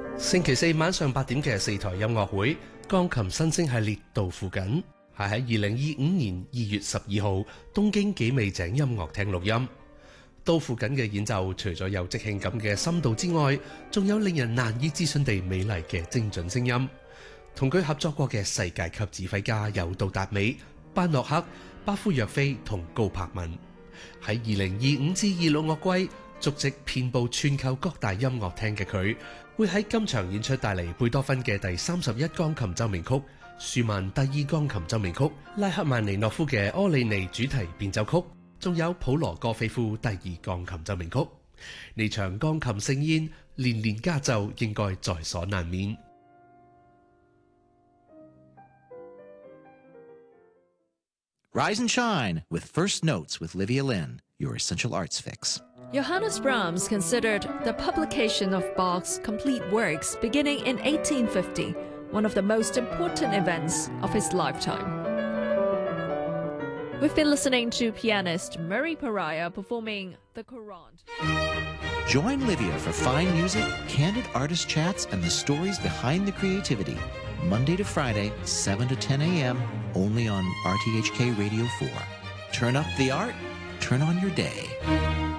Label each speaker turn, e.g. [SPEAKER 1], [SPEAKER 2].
[SPEAKER 1] 星期四晚上8點嘅4台音樂會，鋼琴新星系列到附近，係喺2025年2月12號東京紀美井音樂廳錄音。到附近嘅演奏，除咗有即興感嘅深度之外，仲有令人難以置信地美麗嘅精準聲音。同佢合作過嘅世界級指揮家有杜達美、班諾克、巴夫若菲同高柏文。喺2025至26樂季，足跡遍佈全球各大音樂廳嘅佢，會喺今場演出帶嚟貝多芬嘅第31鋼琴奏鳴曲、舒曼第2鋼琴奏鳴曲、拉赫曼尼諾夫嘅柯里尼主題變奏曲，仲有普羅戈菲夫第2鋼琴奏鳴曲。呢場鋼琴盛宴，年年加奏應該在所難免。
[SPEAKER 2] Rise and shine with First Notes with Livia Lynn, your essential arts fix.
[SPEAKER 3] Johannes Brahms considered the publication of Bach's complete works beginning in 1850 one of the most important events of his lifetime. We've been listening to pianist Murray Pariah performing the Courant.
[SPEAKER 2] Join Livia for fine music, candid artist chats, and the stories behind the creativity. Monday to Friday, 7 to 10 a.m., only on RTHK Radio 4. Turn up the art, turn on your day.